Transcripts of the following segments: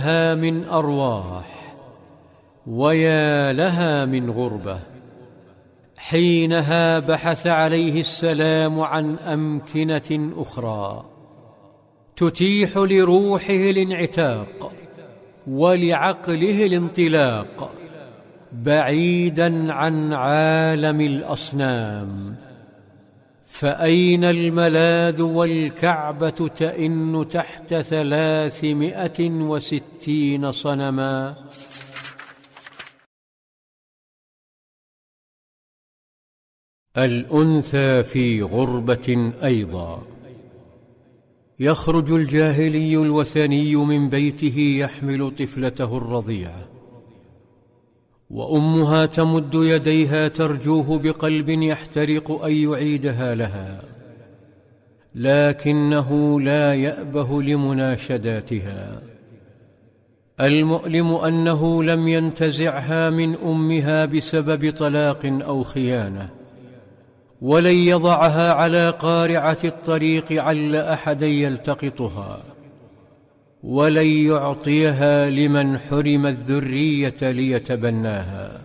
لها من أرواح ويا لها من غربة. حينها بحث عليه السلام عن أمكنة أخرى تتيح لروحه الانعتاق ولعقله الانطلاق بعيدا عن عالم الأصنام. فأين الملاذ والكعبة تئن تحت 360 صنما؟ الأنثى في غربة أيضا. يخرج الجاهلي الوثني من بيته يحمل طفلته الرضيعة، وأمها تمد يديها ترجوه بقلب يحترق أن يعيدها لها، لكنه لا يأبه لمناشداتها. المؤلم أنه لم ينتزعها من أمها بسبب طلاق أو خيانة، ولن يضعها على قارعة الطريق عل أحدا يلتقطها، ولن يعطيها لمن حرم الذرية ليتبناها.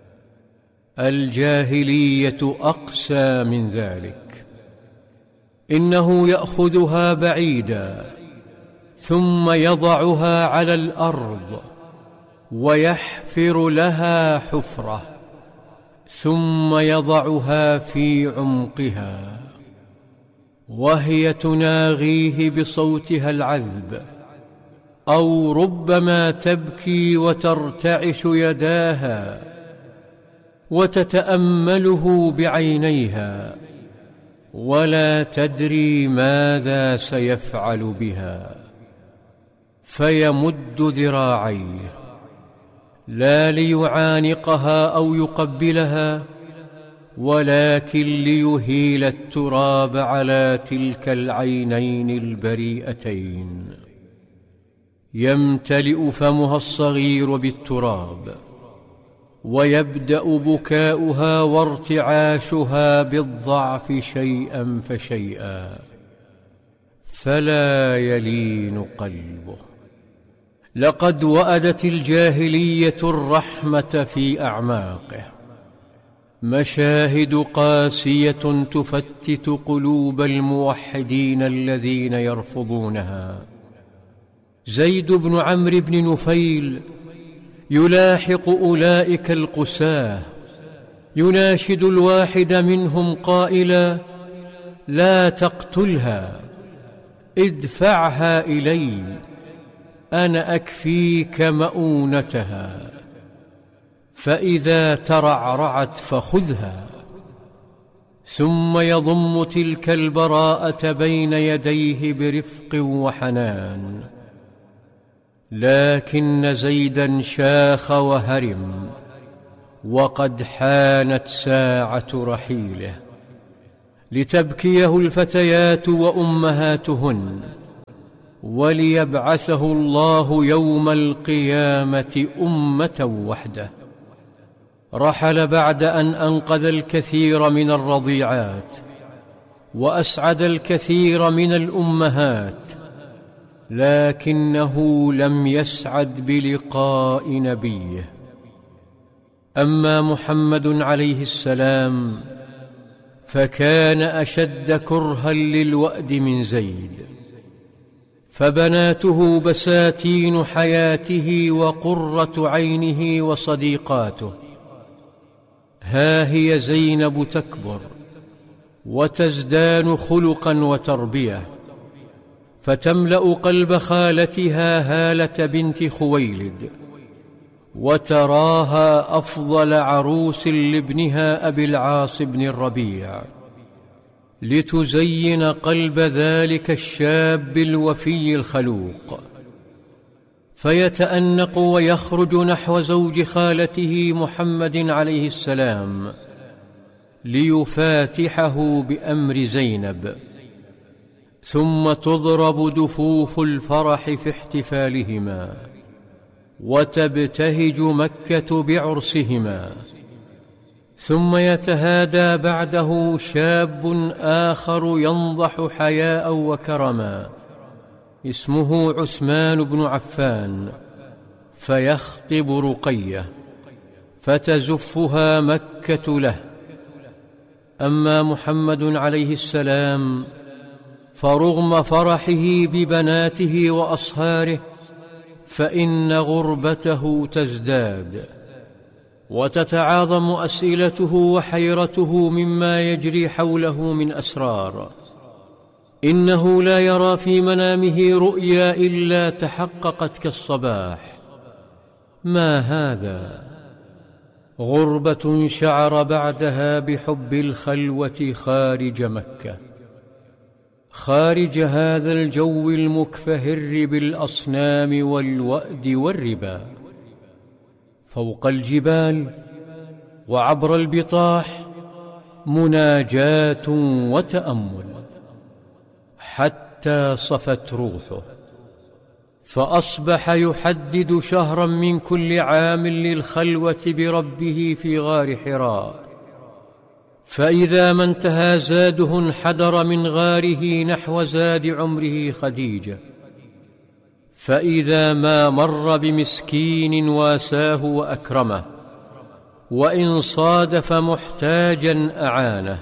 الجاهلية أقسى من ذلك. إنه يأخذها بعيدا ثم يضعها على الأرض ويحفر لها حفرة ثم يضعها في عمقها، وهي تناغيه بصوتها العذب، أو ربما تبكي وترتعش يداها وتتأمله بعينيها ولا تدري ماذا سيفعل بها. فيمد ذراعيه لا ليعانقها أو يقبلها، ولكن ليهيل التراب على تلك العينين البريئتين. يمتلئ فمها الصغير بالتراب، ويبدأ بكاؤها وارتعاشها بالضعف شيئا فشيئا، فلا يلين قلبه. لقد وأدت الجاهلية الرحمة في أعماقه. مشاهد قاسية تفتت قلوب الموحدين الذين يرفضونها. زيد بن عمرو بن نفيل يلاحق أولئك القساة، يناشد الواحد منهم قائلا: لا تقتلها، ادفعها إلي، أنا أكفيك مؤونتها، فإذا ترعرعت فخذها. ثم يضم تلك البراءة بين يديه برفق وحنان. لكن زيدا شاخ وهرم، وقد حانت ساعة رحيله، لتبكيه الفتيات وأمهاتهن، وليبعثه الله يوم القيامة أمة وحده. رحل بعد أن أنقذ الكثير من الرضيعات وأسعد الكثير من الأمهات، لكنه لم يسعد بلقاء نبيه. أما محمد عليه السلام فكان أشد كرها للوأد من زيد، فبناته بساتين حياته وقرة عينه وصديقاته. ها هي زينب تكبر وتزدان خلقا وتربية، فتملأ قلب خالتها هالة بنت خويلد، وتراها أفضل عروس لابنها أبي العاص بن الربيع، لتزين قلب ذلك الشاب الوفي الخلوق. فيتأنق ويخرج نحو زوج خالته محمد عليه السلام ليفاتحه بأمر زينب، ثم تضرب دفوف الفرح في احتفالهما، وتبتهج مكة بعرسهما. ثم يتهادى بعده شاب آخر ينضح حياء وكرما، اسمه عثمان بن عفان، فيخطب رقية فتزفها مكة له. أما محمد عليه السلام فرغم فرحه ببناته وأصهاره فإن غربته تزداد وتتعاظم أسئلته وحيرته مما يجري حوله من أسرار. إنه لا يرى في منامه رؤيا إلا تحققت كالصباح. ما هذا؟ غربة شعر بعدها بحب الخلوة خارج مكة، خارج هذا الجو المكفهر بالأصنام والوأد والربا، فوق الجبال وعبر البطاح مناجاة وتأمل، حتى صفت روحه، فأصبح يحدد شهرا من كل عام للخلوة بربه في غار حراء. فإذا ما انتهى زاده انحدر من غاره نحو زاد عمره خديجة، فإذا ما مر بمسكين واساه وأكرمه، وإن صادف محتاجا أعانه.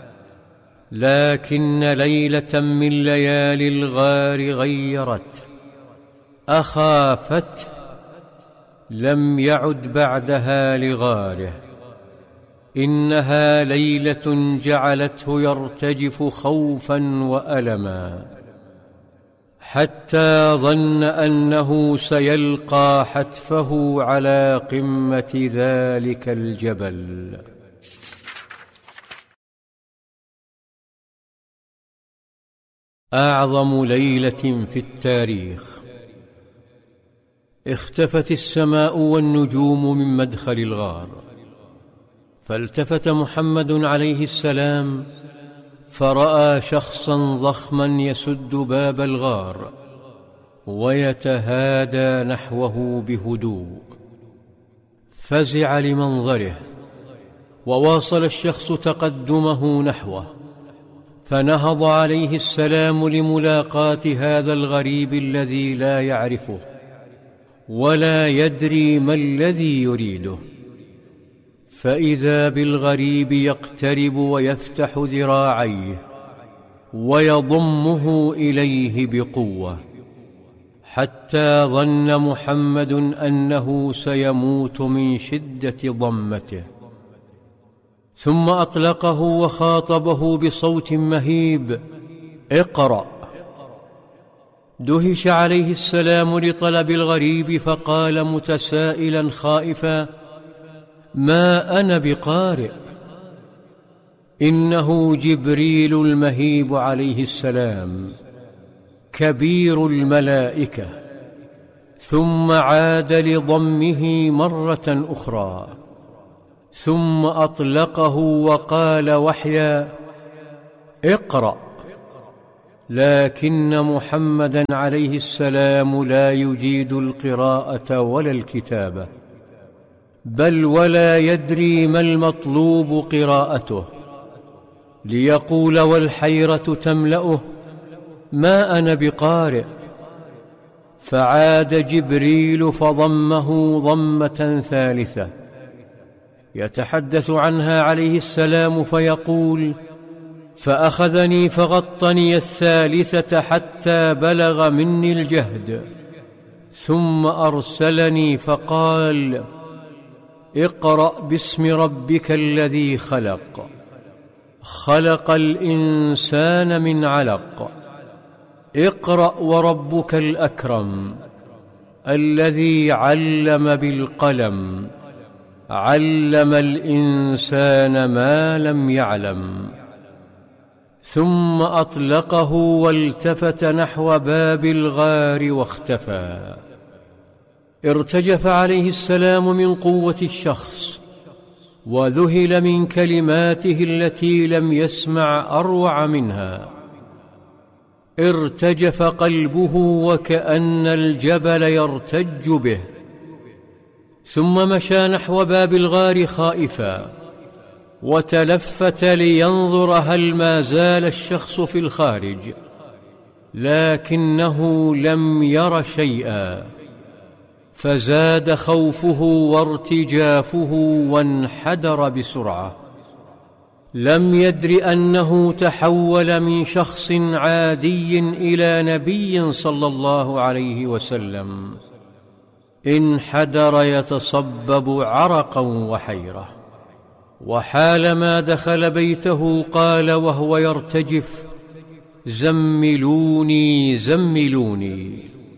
لكن ليلة من ليالي الغار غيرت، أخافته، لم يعد بعدها لغاره. إنها ليلة جعلته يرتجف خوفا وألما، حتى ظن أنه سيلقى حتفه على قمة ذلك الجبل. أعظم ليلة في التاريخ. اختفت السماء والنجوم من مدخل الغار، فالتفت محمد عليه السلام فرأى شخصا ضخما يسد باب الغار ويتهادى نحوه بهدوء. فزع لمنظره، وواصل الشخص تقدمه نحوه، فنهض عليه السلام لملاقاة هذا الغريب الذي لا يعرفه ولا يدري ما الذي يريده. فإذا بالغريب يقترب ويفتح ذراعيه ويضمه إليه بقوة، حتى ظن محمد أنه سيموت من شدة ضمته. ثم أطلقه وخاطبه بصوت مهيب: اقرأ. دهش عليه السلام لطلب الغريب، فقال متسائلا خائفا: ما أنا بقارئ. إنه جبريل المهيب عليه السلام، كبير الملائكة. ثم عاد لضمه مرة أخرى، ثم أطلقه وقال وحيا: اقرأ. لكن محمدا عليه السلام لا يجيد القراءة ولا الكتابة، بل ولا يدري ما المطلوب قراءته، ليقول والحيرة تملأه: ما أنا بقارئ. فعاد جبريل فضمه ضمة ثالثة يتحدث عنها عليه السلام فيقول: فأخذني فغطني الثالثة حتى بلغ مني الجهد، ثم أرسلني فقال: اقرأ باسم ربك الذي خلق، خلق الإنسان من علق، اقرأ وربك الأكرم، الذي علم بالقلم، علم الإنسان ما لم يعلم. ثم أطلقه والتفت نحو باب الغار واختفى. ارتجف عليه السلام من قوة الشخص، وذهل من كلماته التي لم يسمع أروع منها. ارتجف قلبه وكأن الجبل يرتج به. ثم مشى نحو باب الغار خائفا، وتلفت لينظر هل ما زال الشخص في الخارج، لكنه لم ير شيئا، فزاد خوفه وارتجافه وانحدر بسرعة. لم يدر أنه تحول من شخص عادي إلى نبي صلى الله عليه وسلم. انحدر يتصبب عرقا وحيرة، وحالما دخل بيته قال وهو يرتجف: زملوني زملوني.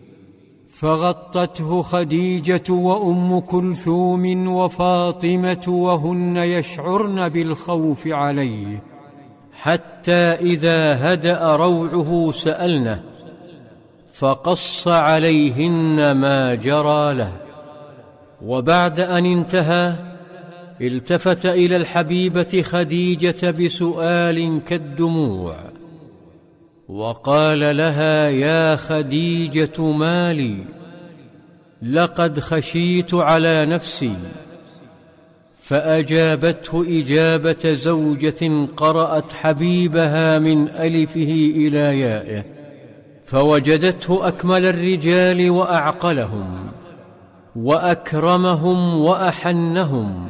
فغطته خديجة وأم كلثوم وفاطمة وهن يشعرن بالخوف عليه، حتى إذا هدأ روعه سألنه، فقص عليهن ما جرى له. وبعد أن انتهى التفت إلى الحبيبة خديجة بسؤال كالدموع، وقال لها: يا خديجة ما لي؟ لقد خشيت على نفسي. فأجابته إجابة زوجة قرأت حبيبها من ألفه إلى يائه، فوجدته أكمل الرجال وأعقلهم وأكرمهم وأحنهم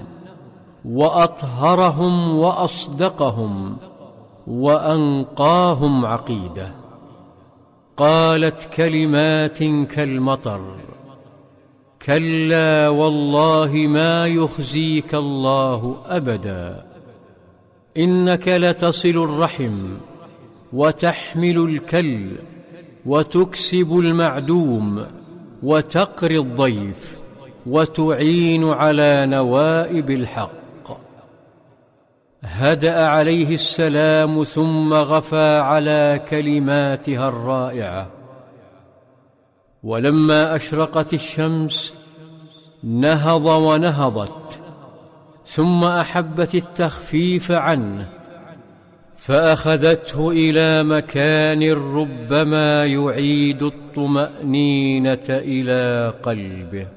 وأطهرهم وأصدقهم وأنقاهم عقيدة. قالت كلمات كالمطر: كلا والله ما يخزيك الله أبدا، إنك لتصل الرحم وتحمل الكل وتكسب المعدوم وتقري الضيف وتعين على نوائب الحق. هدأ عليه السلام ثم غفى على كلماتها الرائعة. ولما أشرقت الشمس نهض ونهضت، ثم أحبت التخفيف عنه، فأخذته إلى مكان ربما يعيد الطمأنينة إلى قلبه.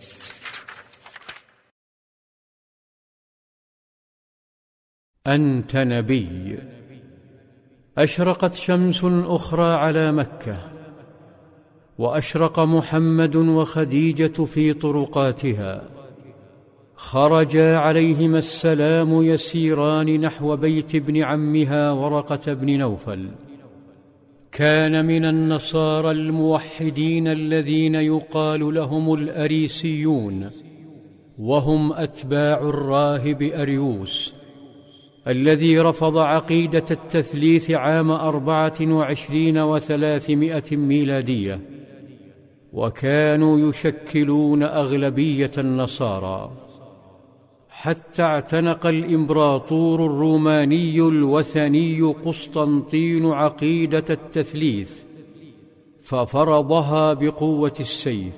أنت نبي. أشرقت شمس أخرى على مكة، وأشرق محمد وخديجة في طرقاتها. خرجا عليهما السلام يسيران نحو بيت ابن عمها ورقة بن نوفل. كان من النصارى الموحدين الذين يقال لهم الأريسيون، وهم أتباع الراهب أريوس الذي رفض عقيدة التثليث عام 24 و300 ميلادية، وكانوا يشكلون أغلبية النصارى، حتى اعتنق الإمبراطور الروماني الوثني قسطنطين عقيدة التثليث، ففرضها بقوة السيف.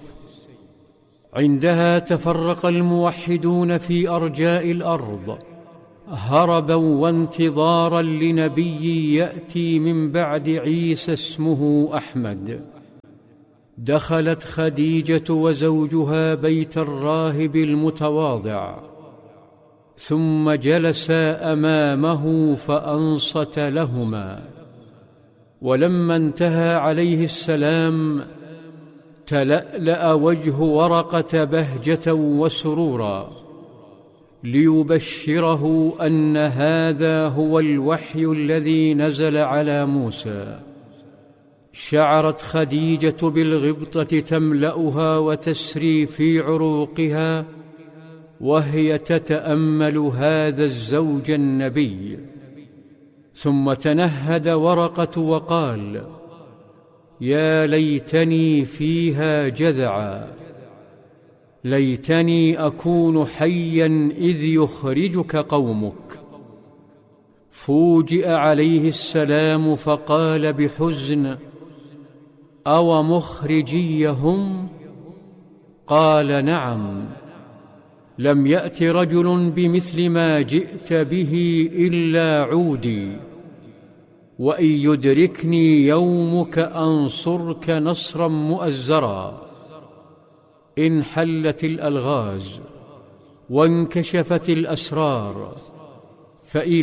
عندها تفرق الموحدون في أرجاء الأرض، هربا وانتظارا لنبي يأتي من بعد عيسى اسمه أحمد. دخلت خديجة وزوجها بيت الراهب المتواضع، ثم جلسا أمامه فأنصت لهما. ولما انتهى عليه السلام تلألأ وجه ورقة بهجة وسرورا، ليبشره أن هذا هو الوحي الذي نزل على موسى. شعرت خديجة بالغبطة تملأها وتسري في عروقها وهي تتأمل هذا الزوج النبي. ثم تنهد ورقة وقال: يا ليتني فيها جذعا، ليتني أكون حيا إذ يخرجك قومك. فوجئ عليه السلام فقال بحزن: أو مخرجيهم؟ قال: نعم، لم يأت رجل بمثل ما جئت به إلا عودي، وإن يدركني يومك أنصرك نصرا مؤزرا. انحلت الألغاز وانكشفت الأسرار، فإلى